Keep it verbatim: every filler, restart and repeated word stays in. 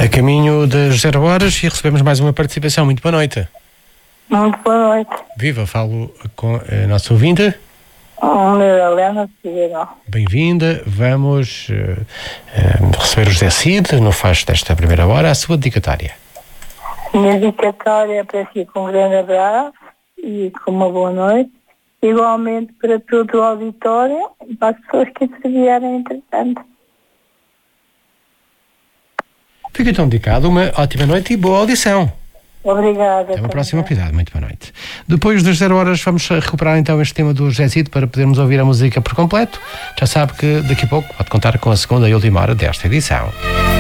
A caminho das zero horas e recebemos mais uma participação. Muito boa noite. Muito boa noite. Viva, falo com a nossa ouvinte. Helena Figueiredo. Bem-vinda. Vamos uh, uh, receber o José Cid no faz desta primeira hora. A sua dedicatória. Minha dedicatória é para si com um grande abraço e com uma boa noite. Igualmente para todo o auditório e para as pessoas que intervierem entretanto. Fica então dedicado. Uma ótima noite e boa audição. Obrigada. Até uma próxima oportunidade. Muito boa noite. Depois das zero horas vamos recuperar então este tema do José Cid para podermos ouvir a música por completo. Já sabe que daqui a pouco pode contar com a segunda e última hora desta edição.